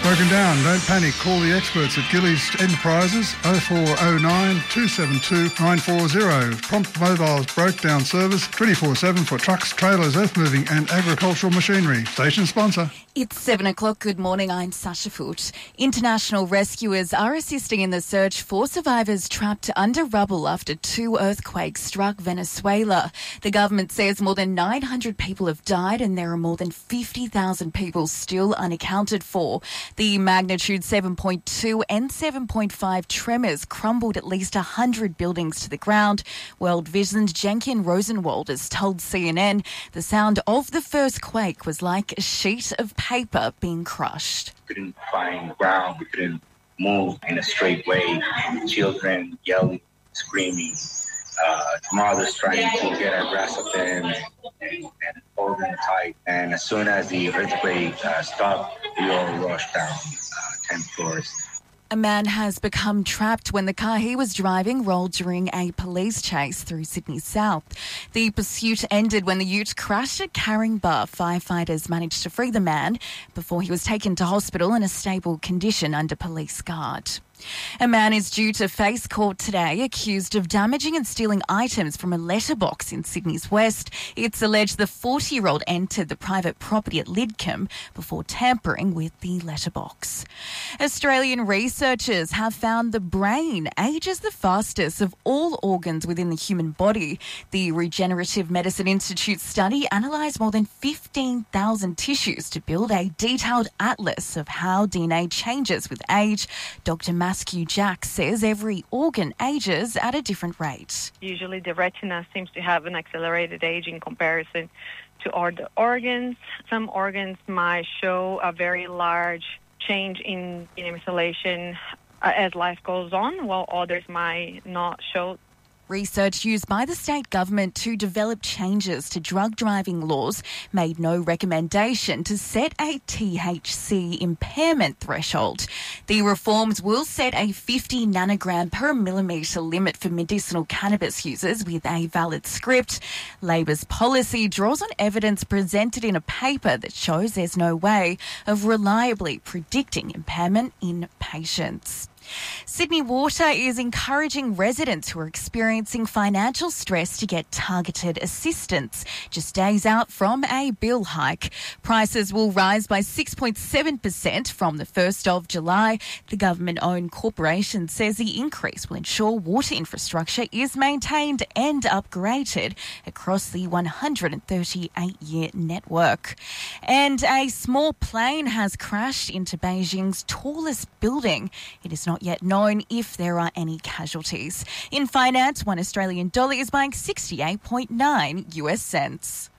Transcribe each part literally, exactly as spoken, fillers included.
Broken down, don't panic. Call the experts at Gillies Enterprises oh four oh nine, two seven two, nine four zero. Prompt mobile breakdown service twenty-four seven for trucks, trailers, earth moving and agricultural machinery. Station sponsor. It's seven o'clock. Good morning. I'm Sasha Foote. International rescuers are assisting in the search for survivors trapped under rubble after two earthquakes struck Venezuela. The government says more than nine hundred people have died and there are more than fifty thousand people still unaccounted for. The magnitude seven point two and seven point five tremors crumbled at least one hundred buildings to the ground. World Vision's Jenkin Rosenwald has told C N N the sound of the first quake was like a sheet of paper being crushed. We couldn't find ground, we couldn't move in a straight way. Children yelling, screaming, uh, mothers trying to get our grasp of them and, and, and hold them tight. And as soon as the earthquake uh, stopped, we all rushed down uh, ten floors. A man has become trapped when the car he was driving rolled during a police chase through Sydney South. The pursuit ended when the ute crashed at Caringbah. Firefighters managed to free the man before he was taken to hospital in a stable condition under police guard. A man is due to face court today accused of damaging and stealing items from a letterbox in Sydney's West. It's alleged the forty-year-old entered the private property at Lidcombe before tampering with the letterbox. Australian researchers have found the brain ages the fastest of all organs within the human body. The Regenerative Medicine Institute study analysed more than fifteen thousand tissues to build a detailed atlas of how D N A changes with age. Doctor Maskew Jack says every organ ages at a different rate. Usually the retina seems to have an accelerated age in comparison to other organs. Some organs might show a very large change in, in isolation uh, as life goes on, while others might not show. Research used by the state government to develop changes to drug driving laws made no recommendation to set a T H C impairment threshold. The reforms will set a fifty nanogram per millimetre limit for medicinal cannabis users with a valid script. Labor's policy draws on evidence presented in a paper that shows there's no way of reliably predicting impairment in patients. Sydney Water is encouraging residents who are experiencing financial stress to get targeted assistance just days out from a bill hike. Prices will rise by six point seven percent from the first of July. The government-owned corporation says the increase will ensure water infrastructure is maintained and upgraded across the one hundred thirty-eight year network. And a small plane has crashed into Beijing's tallest building. It is not yet known if there are any casualties. In finance, one Australian dollar is buying sixty-eight point nine U S cents.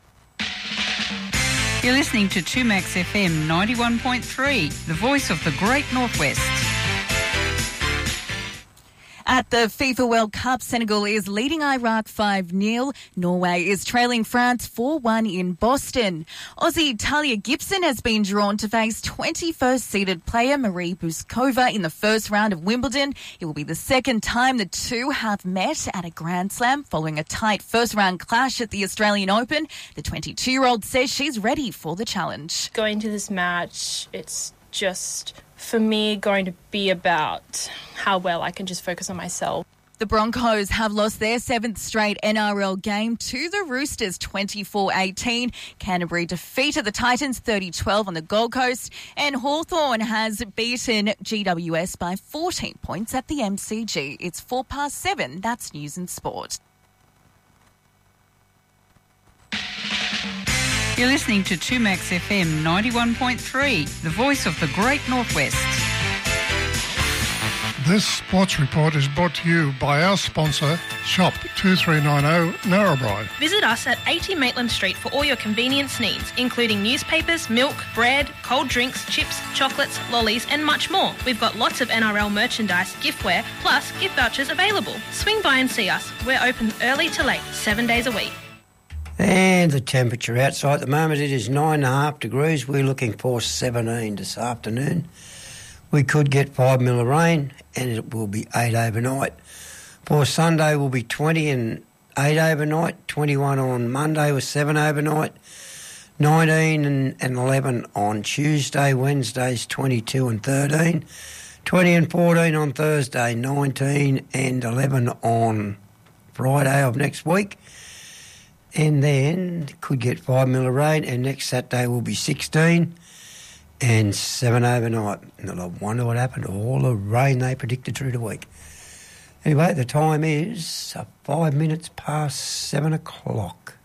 You're listening to two Max F M ninety-one point three, the voice of the Great Northwest. At the FIFA World Cup, Senegal is leading Iraq five nil. Norway is trailing France four one in Boston. Aussie Talia Gibson has been drawn to face twenty-first seeded player Marie Buskova in the first round of Wimbledon. It will be the second time the two have met at a Grand Slam following a tight first-round clash at the Australian Open. The twenty-two-year-old says she's ready for the challenge. Going to this match, it's just, for me, going to be about how well I can just focus on myself. The Broncos have lost their seventh straight N R L game to the Roosters twenty-four eighteen. Canterbury defeated the Titans thirty twelve on the Gold Coast, and Hawthorn has beaten G W S by fourteen points at the M C G. It's four past seven. That's News and Sport. You're listening to two Max F M ninety-one point three, the voice of the Great Northwest. This sports report is brought to you by our sponsor, Shop two three nine zero Narrabri. Visit us at eighty Maitland Street for all your convenience needs, including newspapers, milk, bread, cold drinks, chips, chocolates, lollies and much more. We've got lots of N R L merchandise, giftware, plus gift vouchers available. Swing by and see us. We're open early to late, seven days a week. And the temperature outside at the moment, it is nine and a half degrees. We're looking for seventeen this afternoon. We could get five mil of rain and it will be eight overnight. For Sunday will be twenty and eight overnight, twenty-one on Monday with seven overnight, nineteen and, and eleven on Tuesday. Wednesday's twenty-two and thirteen. twenty and fourteen on Thursday. nineteen and eleven on Friday of next week. And then could get five mil of rain, and next Saturday will be sixteen and seven overnight. And I wonder what happened to all the rain they predicted through the week. Anyway, the time is uh, five minutes past seven o'clock.